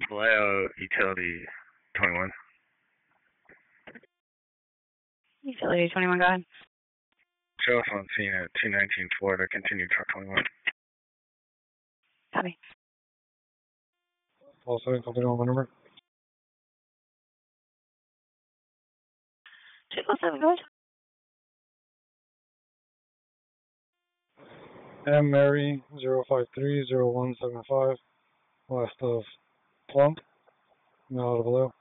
Vallejo, Utility 21. Utility 21, go ahead. Show us on scene at 219 Florida, continue truck 21. Copy. All 7, something on my number. 207, go ahead. M. Mary 0530175, west of Plum, out of Vallejo.